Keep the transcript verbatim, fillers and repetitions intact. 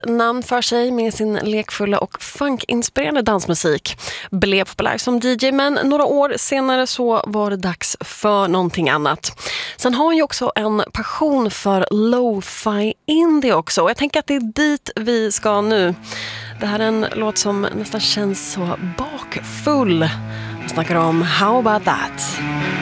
namn för sig med sin lekfulla och funkinspirerande dansmusik. Blev populär som D J, men några år senare så var det dags för någonting annat. Sen har han ju också en passion för lo-fi indie också. Jag tänker att det är dit vi ska nu. Det här är en låt som nästan känns så bakfull. Jag snackar om How About That?